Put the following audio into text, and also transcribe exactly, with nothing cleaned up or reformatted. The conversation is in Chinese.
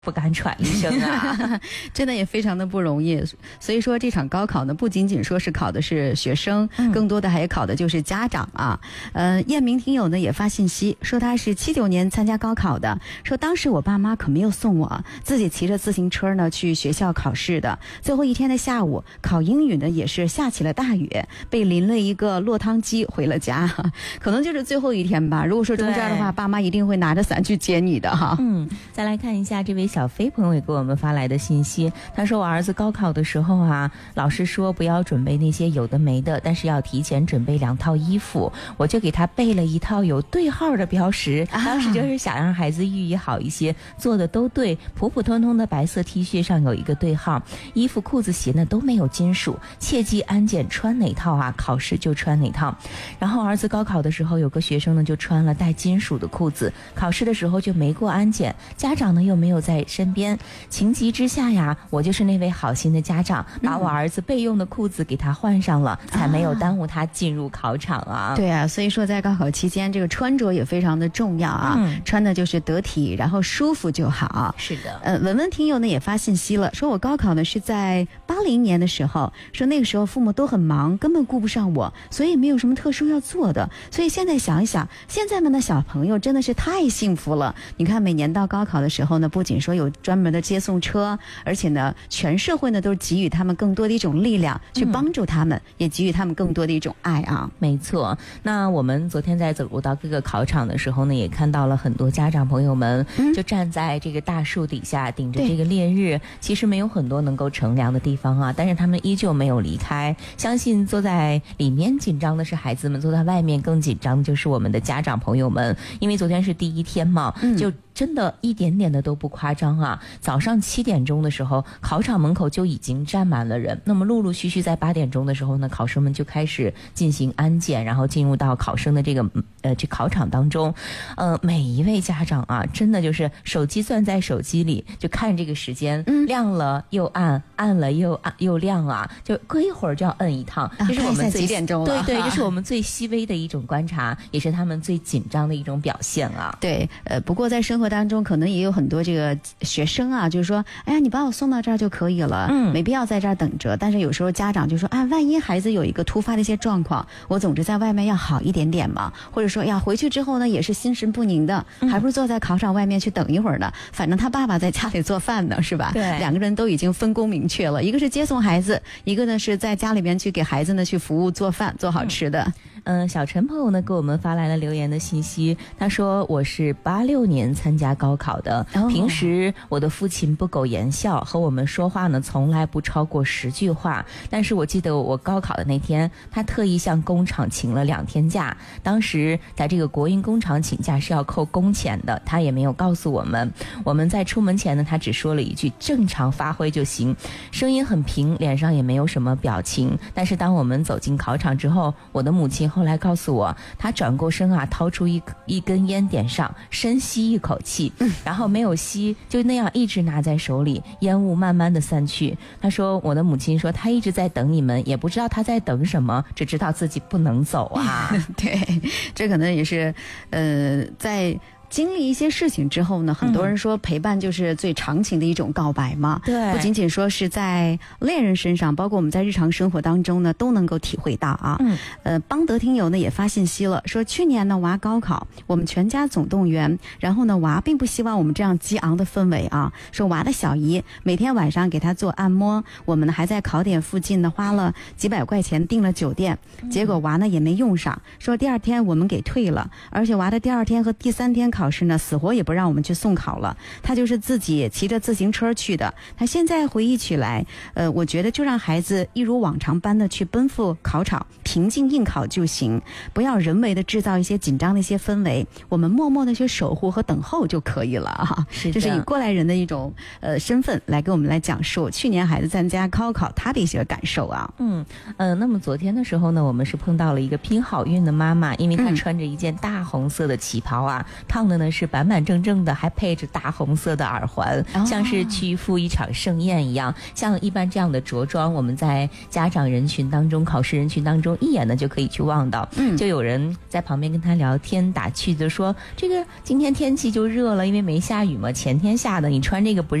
不敢喘一声啊真的也非常的不容易。所以说这场高考呢，不仅仅说是考的是学生，嗯、更多的还考的就是家长啊。呃，燕明听友呢也发信息说他是七九年参加高考的，说当时我爸妈可没有送我，自己骑着自行车呢去学校考试的。最后一天的下午考英语呢也是下起了大雨，被淋了一个落汤鸡回了家。可能就是最后一天吧，如果说中间的话，爸妈一定会拿着伞去接你的哈。 嗯，再来看一下这位小飞朋友也给我们发来的信息，他说我儿子高考的时候啊，老师说不要准备那些有的没的，但是要提前准备两套衣服，我就给他备了一套有对号的标识，当时就是想让孩子寓意好一些，做的都对，普普通通的白色 T 恤上有一个对号，衣服裤子鞋呢都没有金属，切记安检穿哪套啊，考试就穿哪套。然后儿子高考的时候，有个学生呢就穿了带金属的裤子，考试的时候就没过安检，家长呢又没有在身边，情急之下呀，我就是那位好心的家长，把我儿子备用的裤子给他换上了，嗯、才没有耽误他进入考场啊。 对啊，所以说在高考期间，这个穿着也非常的重要啊，嗯、穿的就是得体，然后舒服就好。 是的， 呃，文文听友呢也发信息了，说我高考呢是在八零年的时候，说那个时候父母都很忙，根本顾不上我，所以没有什么特殊要做的。所以现在想一想，现在们的小朋友真的是太幸福了。你看，每年到高考的时候呢，不仅说有专门的接送车，而且呢，全社会呢都给予他们更多的一种力量，去帮助他们，嗯、也给予他们更多的一种爱啊。 没错，那我们昨天在走入到各个考场的时候呢，也看到了很多家长朋友们，嗯、就站在这个大树底下，顶着这个烈日，其实没有很多能够乘凉的地方啊，但是他们依旧没有离开。相信坐在里面紧张的是孩子们，坐在外面更紧张的就是我们的家长朋友们，因为昨天是第一天嘛，嗯、就真的一点点的都不夸张啊！早上七点钟的时候，考场门口就已经站满了人。那么陆陆续续在八点钟的时候呢，考生们就开始进行安检，然后进入到考生的这个呃这考场当中。呃，每一位家长啊，真的就是手机攥在手机里，就看这个时间，嗯、亮了又暗，暗了又暗又亮啊，就隔一会儿就要摁一趟。这是我们最几点钟了？ 对对，这是我们最细微的一种观察，也是他们最紧张的一种表现啊。 对，呃，不过在生活当中可能也有很多这个学生啊，就是说，哎呀，你把我送到这儿就可以了，嗯，没必要在这儿等着。但是有时候家长就说，啊，万一孩子有一个突发的一些状况，我总之在外面要好一点点嘛，或者说呀，回去之后呢也是心神不宁的，还不如坐在考场外面去等一会儿呢。反正他爸爸在家里做饭呢，是吧？ 对， 两个人都已经分工明确了，一个是接送孩子，一个呢是在家里边去给孩子呢去服务做饭做好吃的。 嗯，小陈朋友呢给我们发来了留言的信息，他说我是八六年参加高考的，哦、平时我的父亲不苟言笑，和我们说话呢从来不超过十句话。但是我记得我高考的那天，他特意向工厂请了两天假，当时在这个国营工厂请假是要扣工钱的，他也没有告诉我们。我们在出门前呢，他只说了一句正常发挥就行，声音很平，脸上也没有什么表情。但是当我们走进考场之后，我的母亲后来告诉我，他转过身啊，掏出一一根烟点上，深吸一口气，然后没有吸，就那样一直拿在手里，烟雾慢慢的散去。他说，我的母亲说，他一直在等你们，也不知道他在等什么，只知道自己不能走啊。 对，这可能也是，呃，在经历一些事情之后呢，很多人说陪伴就是最长情的一种告白嘛。 对， 不仅仅说是在恋人身上，包括我们在日常生活当中呢，都能够体会到啊。嗯，呃，邦德听友呢也发信息了，说去年呢娃高考，我们全家总动员，然后呢娃并不希望我们这样激昂的氛围啊，说娃的小姨每天晚上给他做按摩，我们呢还在考点附近呢花了几百块钱订了酒店，结果娃呢也没用上，说第二天我们给退了，而且娃的第二天和第三天考考试呢，死活也不让我们去送考了。他就是自己骑着自行车去的。他现在回忆起来，呃，我觉得就让孩子一如往常般的去奔赴考场，平静应考就行，不要人为的制造一些紧张的一些氛围，我们默默的去守护和等候就可以了啊。 是， 这是以过来人的一种呃身份来给我们来讲述去年孩子参加高考他的一些感受啊。 嗯呃，那么昨天的时候呢，我们是碰到了一个拼好运的妈妈，因为她穿着一件大红色的旗袍啊，烫的呢是板板正正的，还配着大红色的耳环，哦、像是去赴一场盛宴一样。像一般这样的着装，我们在家长人群当中、考试人群当中一眼呢就可以去望到。嗯，就有人在旁边跟他聊天打趣的说，这个今天天气就热了，因为没下雨嘛，前天下的，你穿这个不